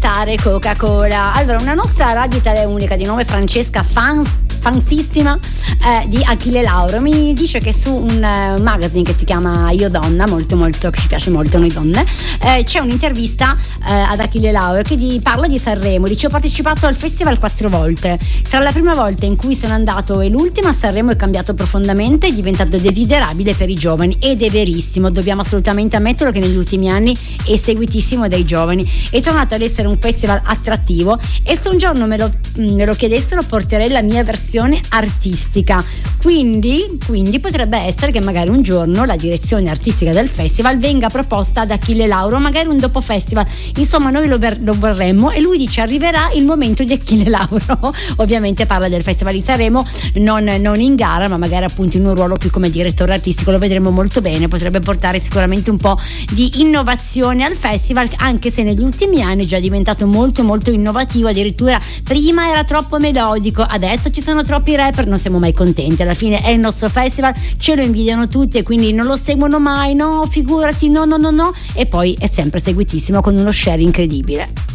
cantare Coca-Cola. Allora, una nostra radio Italia Unica di nome Francesca, fansissima di Achille Lauro, mi dice che su un magazine che si chiama Io Donna, molto molto, che ci piace molto noi donne, c'è un'intervista ad Achille Lauro che parla di Sanremo. Dice: ho partecipato al festival 4 volte, tra la prima volta in cui sono andato e l'ultima, Sanremo è cambiato profondamente, è diventato desiderabile per i giovani, ed è verissimo, dobbiamo assolutamente ammetterlo che negli ultimi anni è seguitissimo dai giovani, è tornato ad essere un festival attrattivo, e se un giorno me lo chiedessero porterei la mia versione artistica. Quindi potrebbe essere che magari un giorno la direzione artistica del festival venga proposta ad Achille Lauro, magari un dopo festival. Insomma, noi lo vorremmo, e lui dice: arriverà il momento di Achille Lauro. Ovviamente parla del festival di Sanremo, non in gara, ma magari appunto in un ruolo più come direttore artistico. Lo vedremo molto bene, potrebbe portare sicuramente un po' di innovazione al festival, anche se negli ultimi anni è già diventato molto molto innovativo. Addirittura prima era troppo melodico, adesso ci sono troppi rapper, non siamo mai contenti. Alla fine è il nostro festival, ce lo invidiano tutti e quindi non lo seguono mai, no, figurati, no, e poi è sempre seguitissimo con uno share incredibile.